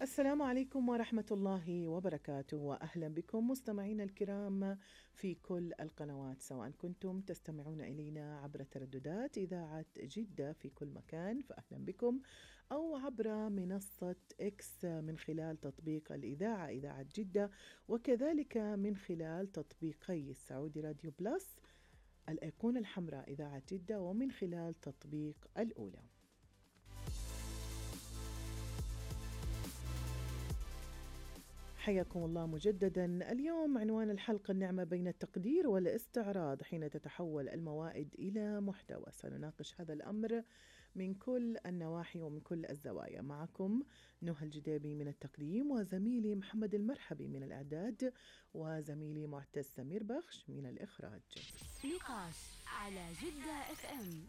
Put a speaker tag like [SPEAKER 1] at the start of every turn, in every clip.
[SPEAKER 1] السلام عليكم ورحمة الله وبركاته، وأهلا بكم مستمعينا الكرام في كل القنوات، سواء كنتم تستمعون إلينا عبر ترددات إذاعة جدة في كل مكان فأهلا بكم، أو عبر منصة إكس من خلال تطبيق الإذاعة إذاعة جدة، وكذلك من خلال تطبيقي سعودي راديو بلس الأيقونة الحمراء إذاعة جدة، ومن خلال تطبيق الأولى. حياكم الله مجددا. اليوم عنوان الحلقة: النعمة بين التقدير والاستعراض حين تتحول الموائد إلى محتوى. سنناقش هذا الأمر من كل النواحي ومن كل الزوايا. معكم نهى الجديبي من التقديم، وزميلي محمد المرحبي من الإعداد، وزميلي معتز سمير بخش من الإخراج.
[SPEAKER 2] نقاش على جدة اف ام.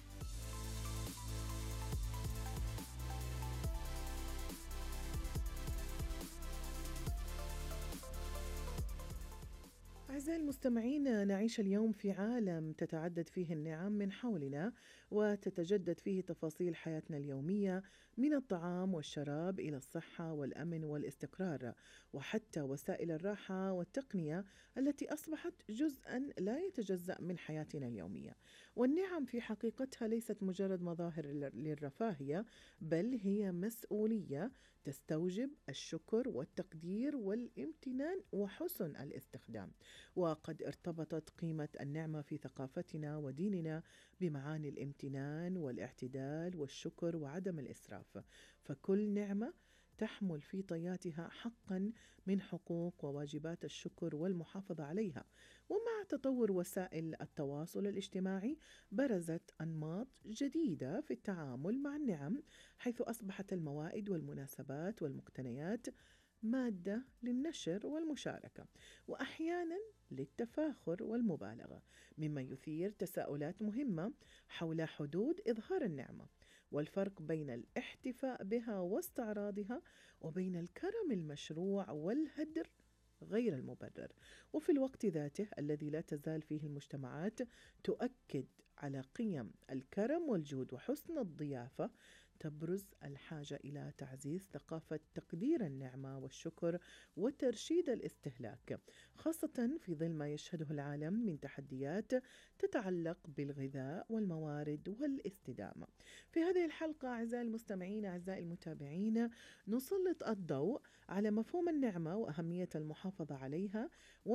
[SPEAKER 1] أعزائي المستمعين، نعيش اليوم في عالم تتعدد فيه النعم من حولنا، وتتجدد فيه تفاصيل حياتنا اليومية، من الطعام والشراب إلى الصحة والأمن والاستقرار، وحتى وسائل الراحة والتقنية التي أصبحت جزءا لا يتجزأ من حياتنا اليومية. والنعم في حقيقتها ليست مجرد مظاهر للرفاهية، بل هي مسؤولية تستوجب الشكر والتقدير والامتنان وحسن الاستخدام. وقد ارتبطت قيمة النعمة في ثقافتنا وديننا بمعاني الامتنان والاعتدال والشكر وعدم الإسراف، فكل نعمة تحمل في طياتها حقا من حقوق وواجبات الشكر والمحافظة عليها. ومع تطور وسائل التواصل الاجتماعي برزت أنماط جديدة في التعامل مع النعم، حيث أصبحت الموائد والمناسبات والمقتنيات مادة للنشر والمشاركة، وأحيانا للتفاخر والمبالغة، مما يثير تساؤلات مهمة حول حدود إظهار النعمة، والفرق بين الاحتفاء بها واستعراضها، وبين الكرم المشروع والهدر غير المبرر. وفي الوقت ذاته الذي لا تزال فيه المجتمعات تؤكد على قيم الكرم والجود وحسن الضيافة، تبرز الحاجة إلى تعزيز ثقافة تقدير النعمة والشكر وترشيد الاستهلاك، خاصة في ظل ما يشهده العالم من تحديات تتعلق بالغذاء والموارد والاستدامة. في هذه الحلقة أعزائي المستمعين أعزائي المتابعين نسلط الضوء على مفهوم النعمة وأهمية المحافظة عليها،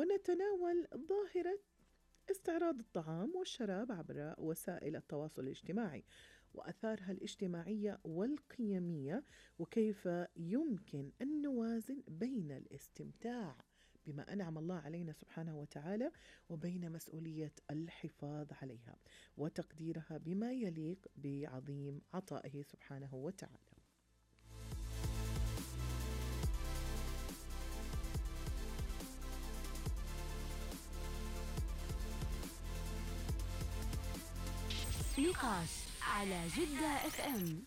[SPEAKER 1] ونتناول ظاهرة استعراض الطعام والشراب عبر وسائل التواصل الاجتماعي وأثارها الاجتماعية والقيمية، وكيف يمكن أن نوازن بين الاستمتاع بما أنعم الله علينا سبحانه وتعالى وبين مسؤولية الحفاظ عليها وتقديرها بما يليق بعظيم عطائه سبحانه وتعالى.
[SPEAKER 2] نقاش على جدة اف ام.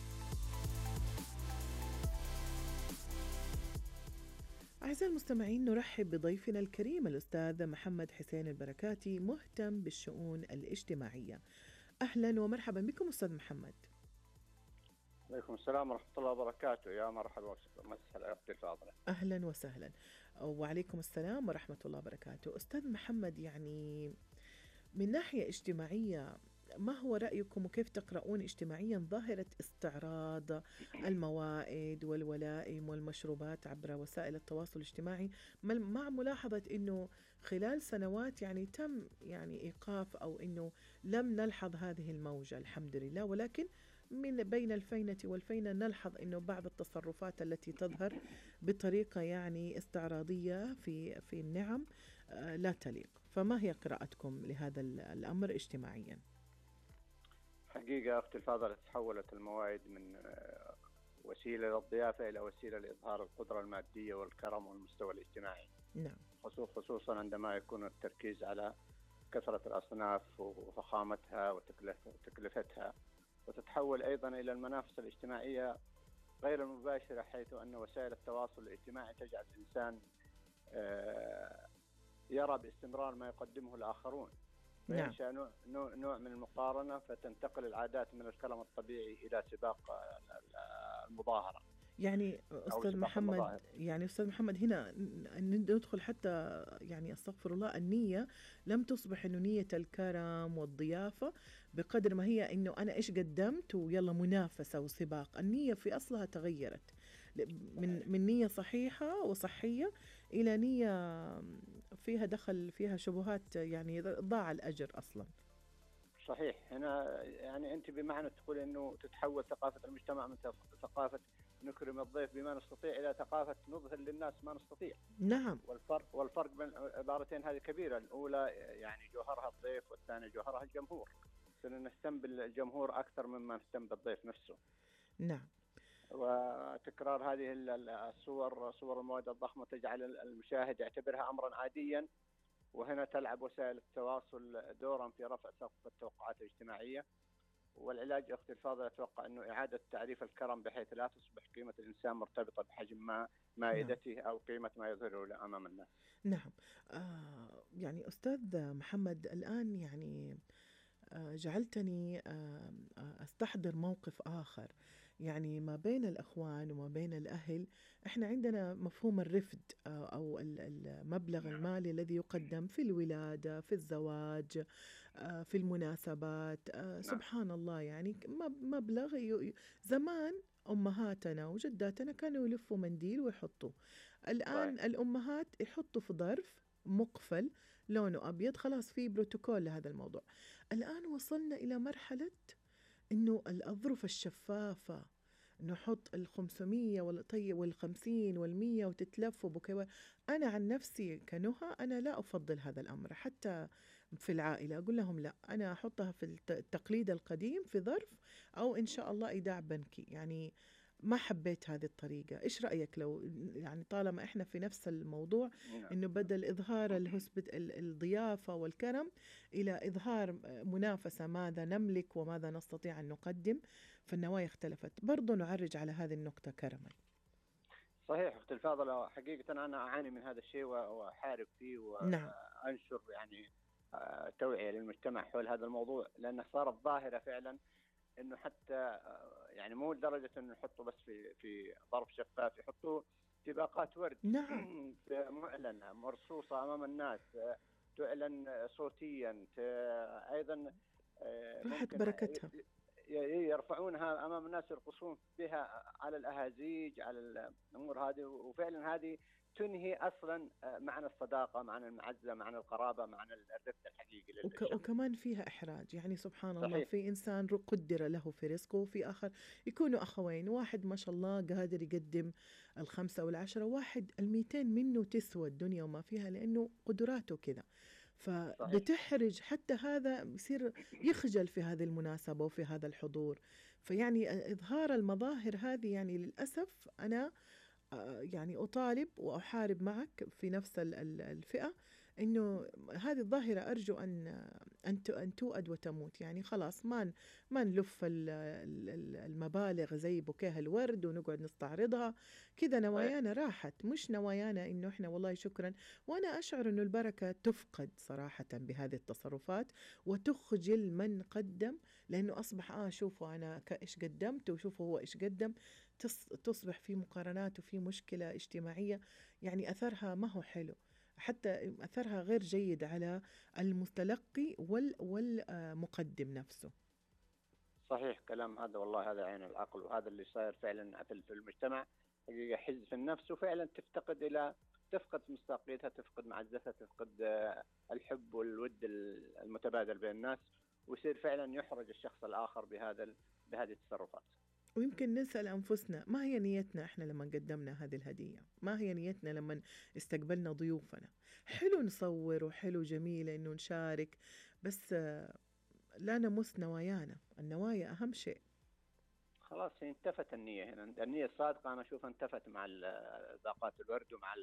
[SPEAKER 1] أعزائي المستمعين، نرحب بضيفنا الكريم الأستاذ محمد حسين البركاتي، مهتم بالشؤون الاجتماعية. أهلا ومرحبا بكم أستاذ محمد.
[SPEAKER 3] عليكم السلام ورحمة الله وبركاته. يا مرحبا ومسهلا أختي الفاضلة.
[SPEAKER 1] أهلا وسهلا. وعليكم السلام ورحمة الله وبركاته. أستاذ محمد، يعني من ناحية اجتماعية ما هو رأيكم وكيف تقرؤون اجتماعيا ظاهرة استعراض الموائد والولائم والمشروبات عبر وسائل التواصل الاجتماعي، مع ملاحظة أنه خلال سنوات يعني تم يعني إيقاف أو أنه لم نلحظ هذه الموجة الحمد لله، ولكن من بين الفينة والفينة نلحظ أنه بعض التصرفات التي تظهر بطريقة يعني استعراضية في النعم لا تليق. فما هي قراءتكم لهذا الأمر اجتماعيا؟
[SPEAKER 3] حقيقة أختي الفاضلة تحولت الموائد من وسيلة للضيافة إلى وسيلة لإظهار القدرة المادية والكرم والمستوى الاجتماعي.
[SPEAKER 1] نعم.
[SPEAKER 3] خصوصا عندما يكون التركيز على كثرة الأصناف وفخامتها وتكلفتها، وتتحول أيضا إلى المنافسة الاجتماعية غير المباشرة، حيث أن وسائل التواصل الاجتماعي تجعل الإنسان يرى باستمرار ما يقدمه الآخرون، وينشأ نوع من المقارنة، فتنتقل العادات من الكلام الطبيعي إلى سباق المظاهرة.
[SPEAKER 1] يعني
[SPEAKER 3] أو
[SPEAKER 1] أستاذ
[SPEAKER 3] إصباح
[SPEAKER 1] محمد،
[SPEAKER 3] المظاهر.
[SPEAKER 1] هنا ندخل حتى، يعني أستغفر الله، النية لم تصبح إنه نية الكرم والضيافة بقدر ما هي إنه أنا إيش قدمت ويلا منافسة وسباق. النية في أصلها تغيرت
[SPEAKER 3] صحيح.
[SPEAKER 1] من نية صحيحة وصحية إلى نية فيها دخل فيها شبهات، يعني ضاع الأجر أصلا.
[SPEAKER 3] صحيح. هنا يعني أنت بمعنى تقول إنه تتحول ثقافة المجتمع من ثقافة نكرم الضيف بما نستطيع إلى ثقافة نظهر للناس ما نستطيع.
[SPEAKER 1] نعم.
[SPEAKER 3] والفرق بين العبارتين هذه كبيرة. الأولى يعني جوهرها الضيف، والثانية جوهرها الجمهور. صرنا نهتم بالجمهور أكثر مما نهتم بالضيف نفسه.
[SPEAKER 1] نعم.
[SPEAKER 3] وتكرار هذه صور المواد الضخمة تجعل المشاهد يعتبرها أمرا عاديا. وهنا تلعب وسائل التواصل دورا في رفع سقف التوقعات الاجتماعية. والعلاج أختي الفاضلة أتوقع أنه إعادة تعريف الكرم بحيث لا تصبح قيمة الإنسان مرتبطة بحجم
[SPEAKER 1] نعم.
[SPEAKER 3] مائدته أو قيمة ما يظهره أمام الناس.
[SPEAKER 1] نعم. يعني أستاذ محمد، الآن يعني جعلتني أستحضر موقف آخر، يعني ما بين الأخوان وما بين الأهل. إحنا عندنا مفهوم الرفد، أو المبلغ
[SPEAKER 3] نعم.
[SPEAKER 1] المالي الذي يقدم في الولادة، في الزواج، في المناسبات.
[SPEAKER 3] نعم.
[SPEAKER 1] سبحان الله، يعني مبلغ زمان أمهاتنا وجداتنا كانوا يلفوا منديل ويحطوا. الآن
[SPEAKER 3] صحيح.
[SPEAKER 1] الأمهات يحطوا في ظرف مقفل لونه أبيض، خلاص في بروتوكول لهذا الموضوع. الآن وصلنا إلى مرحلة إنه الأظرف الشفافة، نحط 500 وال50 وال100 وتتلف وبكوى. أنا عن نفسي كنهى أنا لا أفضل هذا الأمر، حتى في العائلة أقول لهم لا، أنا أحطها في التقليد القديم في ظرف، أو إن شاء الله إيداع بنكي. يعني ما حبيت هذه الطريقة. إيش رأيك لو يعني طالما إحنا في نفس الموضوع،
[SPEAKER 3] نعم.
[SPEAKER 1] إنه بدل إظهار الضيافة والكرم إلى إظهار منافسة، ماذا نملك وماذا نستطيع أن نقدم، فالنوايا اختلفت. برضو نعرج على هذه النقطة كرما.
[SPEAKER 3] صحيح أختي الفاضلة. حقيقة أنا أعاني من هذا الشيء وأحارب فيه
[SPEAKER 1] نعم.
[SPEAKER 3] وأنشر يعني توعية للمجتمع حول هذا الموضوع، لأنه صارت ظاهرة فعلا. انه حتى يعني مو لدرجه انه يحطوا بس في ظرف شفاف، يحطوا في باقات ورد
[SPEAKER 1] نعم.
[SPEAKER 3] معلنه مرصوصه امام الناس، تعلن صوتيا. ايضا
[SPEAKER 1] راحت
[SPEAKER 3] ممكن
[SPEAKER 1] بركتها.
[SPEAKER 3] يرفعونها امام الناس، يرقصون بها على الاهازيج، على الامور هذه. وفعلا هذه تنهي اصلا معنى الصداقه، معنى المعزه، معنى القرابه، معنى الرفق الحقيقي للشخص.
[SPEAKER 1] وكمان فيها إحراج. يعني سبحان الله،
[SPEAKER 3] صحيح.
[SPEAKER 1] في إنسان قدر له في رزقه، وفي آخر يكونوا أخوين، واحد ما شاء الله قادر يقدم ال5 والعشرة، واحد ال200 منه تسوى الدنيا وما فيها، لأنه قدراته كذا.
[SPEAKER 3] صحيح.
[SPEAKER 1] فبتحرج حتى هذا، يصير يخجل في هذه المناسبة وفي هذا الحضور. فيعني إظهار المظاهر هذه، يعني للأسف أنا يعني أطالب وأحارب معك في نفس الفئة، إنه هذه الظاهرة أرجو أن تؤد وتموت. يعني خلاص ما نلف المبالغ زي بوكيه الورد ونقعد نستعرضها كذا.
[SPEAKER 3] صحيح.
[SPEAKER 1] نوايانا راحت، مش نوايانا إنه إحنا والله شكرا. وأنا أشعر إنه البركة تفقد صراحة بهذه التصرفات، وتخجل من قدم، لأنه أصبح شوفوا أنا إيش قدمت وشوفوا هو إيش قدم. تصبح في مقارنات وفي مشكلة اجتماعية، يعني أثرها ما هو حلو، حتى أثرها غير جيد على المتلقي والمقدم نفسه.
[SPEAKER 3] صحيح كلام هذا، والله هذا عين العقل، وهذا اللي صاير فعلا في المجتمع. حقيقة حز في النفس، وفعلا تفقد مصداقيتها، تفقد معزتها، تفقد الحب والود المتبادل بين الناس، ويصير فعلا يحرج الشخص الآخر بهذه التصرفات.
[SPEAKER 1] ويمكن نسأل أنفسنا، ما هي نيتنا إحنا لما قدمنا هذه الهدية؟ ما هي نيتنا لما استقبلنا ضيوفنا؟ حلو نصور وحلو جميل إنه نشارك، بس لا نمس نوايانا. النوايا أهم شيء.
[SPEAKER 3] خلاص انتفت النية هنا. النية الصادقة أنا أشوفها انتفت مع باقات الورد ومع